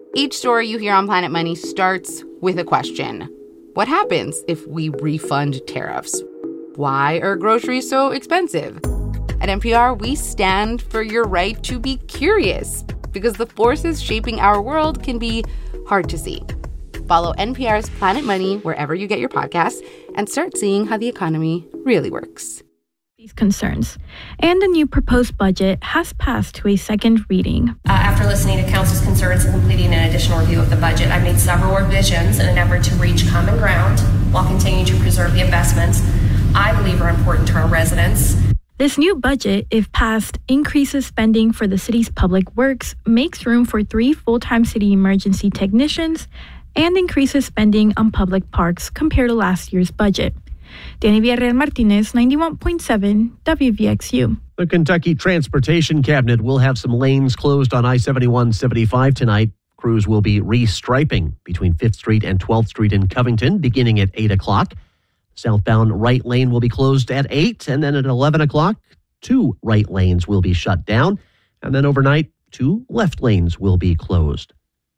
Each story you hear on Planet Money starts with a question. What happens if we refund tariffs? Why are groceries so expensive? At NPR, we stand for your right to be curious because the forces shaping our world can be hard to see. Follow NPR's Planet Money wherever you get your podcasts and start seeing how the economy really works. These concerns. And the new proposed budget has passed to a second reading. After listening to Council's concerns and completing an additional review of the budget, I made several revisions in an effort to reach common ground while continuing to preserve the investments I believe are important to our residents. This new budget, if passed, increases spending for the city's public works, makes room for 3 full-time city emergency technicians, and increases spending on public parks compared to last year's budget. Danny Villarreal-Martinez, 91.7 WVXU. The Kentucky Transportation Cabinet will have some lanes closed on I-71-75 tonight. Crews will be restriping between 5th Street and 12th Street in Covington beginning at 8 o'clock. Southbound right lane will be closed at 8, and then at 11 o'clock, 2 right lanes will be shut down. And then overnight, 2 left lanes will be closed.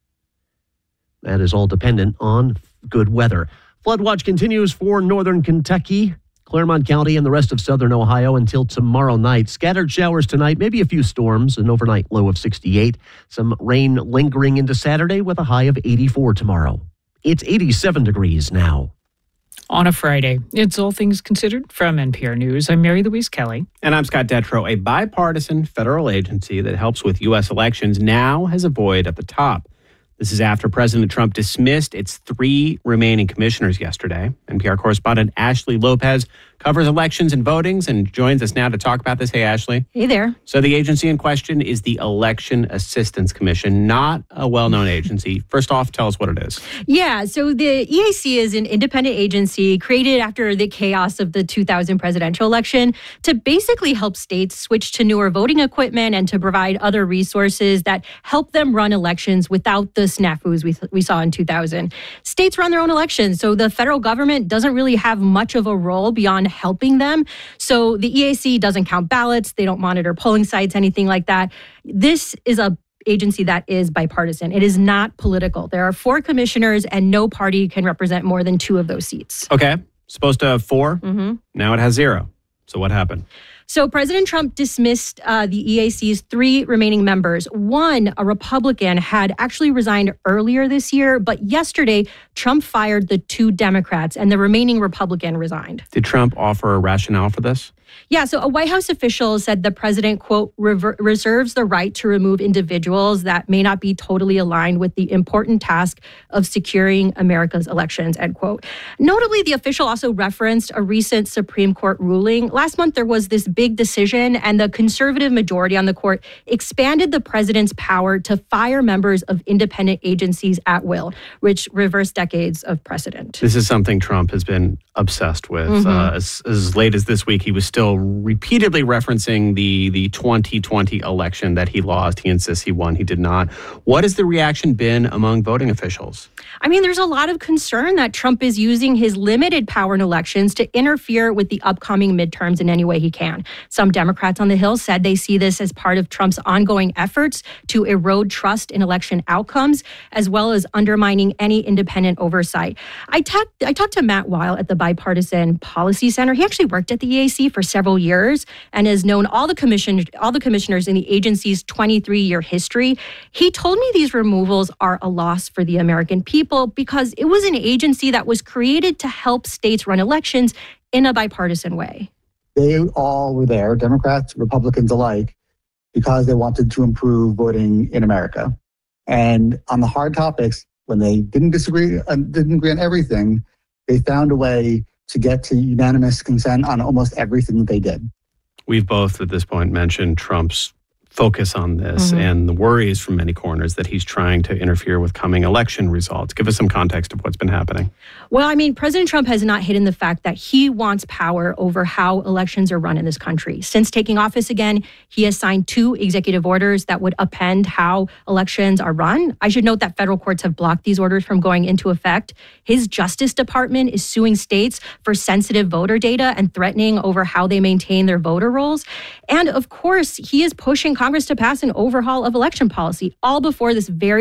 That is all dependent on good weather. Flood watch continues for northern Kentucky, Claremont County, and the rest of southern Ohio until tomorrow night. Scattered showers tonight, maybe a few storms, an overnight low of 68. Some rain lingering into Saturday with a high of 84 tomorrow. It's 87 degrees now. On a Friday, it's All Things Considered from NPR News. I'm Mary Louise Kelly. And I'm Scott Detrow. A bipartisan federal agency that helps with U.S. elections now has a void at the top. This is after President Trump dismissed its 3 remaining commissioners yesterday. NPR correspondent Ashley Lopez covers elections and votings and joins us now to talk about this. Hey, Ashley. Hey there. So the agency in question is the Election Assistance Commission, not a well-known agency. First off, tell us what it is. Yeah, so the EAC is an independent agency created after the chaos of the 2000 presidential election to basically help states switch to newer voting equipment and to provide other resources that help them run elections without the snafus we saw in 2000. States run their own elections, so the federal government doesn't really have much of a role beyond helping them. So the EAC doesn't count ballots, they don't monitor polling sites, anything like that. This is a agency that is bipartisan. It is not political. There are 4 commissioners and no party can represent more than 2 of those seats. Okay. Supposed to have 4. Mm-hmm. Now it has 0. So what happened? So President Trump dismissed the EAC's 3 remaining members. One, a Republican, had actually resigned earlier this year, but yesterday Trump fired the 2 Democrats and the remaining Republican resigned. Did Trump offer a rationale for this? Yeah, so a White House official said the president, quote, reserves the right to remove individuals that may not be totally aligned with the important task of securing America's elections, end quote. Notably, the official also referenced a recent Supreme Court ruling. Last month, there was this big decision, and the conservative majority on the court expanded the president's power to fire members of independent agencies at will, which reversed decades of precedent. This is something Trump has been obsessed with. Mm-hmm. As late as this week, he was still repeatedly referencing the 2020 election that he lost. He insists he won. He did not. What has the reaction been among voting officials? I mean, there's a lot of concern that Trump is using his limited power in elections to interfere with the upcoming midterms in any way he can. Some Democrats on the Hill said they see this as part of Trump's ongoing efforts to erode trust in election outcomes, as well as undermining any independent oversight. I talked to Matt Weil at the Bipartisan Policy Center. He actually worked at the EAC for several years and has known all the commissioners in the agency's 23-year history. He told me these removals are a loss for the American people because it was an agency that was created to help states run elections in a bipartisan way. They all were there, Democrats, Republicans alike, because they wanted to improve voting in America. And on the hard topics, when they didn't agree on everything, they found a way to get to unanimous consent on almost everything that they did. We've both at this point mentioned Trump's focus on this and the worries from many corners that he's trying to interfere with coming election results. Give us some context of what's been happening. Well, I mean, President Trump has not hidden the fact that he wants power over how elections are run in this country. Since taking office again, he has signed 2 executive orders that would upend how elections are run. I should note that federal courts have blocked these orders from going into effect. His Justice Department is suing states for sensitive voter data and threatening over how they maintain their voter rolls. And of course, he is pushing Congress to pass an overhaul of election policy, all before this very